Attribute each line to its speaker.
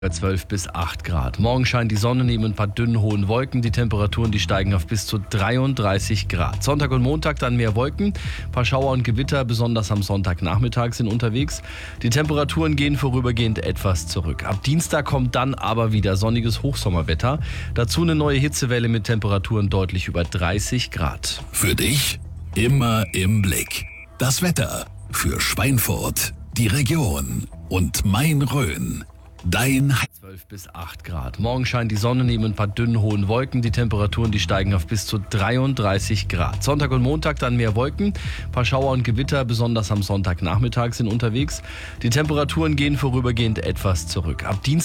Speaker 1: 12 bis 8 Grad. Morgen scheint die Sonne neben ein paar dünnen hohen Wolken. Die Temperaturen, die steigen auf bis zu 33 Grad. Sonntag und Montag dann mehr Wolken. Ein paar Schauer und Gewitter, besonders am Sonntagnachmittag, sind unterwegs. Die Temperaturen gehen vorübergehend etwas zurück. Ab Dienstag kommt dann aber wieder sonniges Hochsommerwetter. Dazu eine neue Hitzewelle mit Temperaturen deutlich über 30 Grad.
Speaker 2: Für dich immer im Blick. Das Wetter für Schweinfurt, die Region und Main-Rhön. Dein
Speaker 1: 12 bis 8 Grad. Morgen scheint die Sonne neben ein paar dünnen hohen Wolken. Die Temperaturen, die steigen auf bis zu 33 Grad. Sonntag und Montag dann mehr Wolken. Ein paar Schauer und Gewitter, besonders am Sonntagnachmittag, sind unterwegs. Die Temperaturen gehen vorübergehend etwas zurück. Ab Dienstag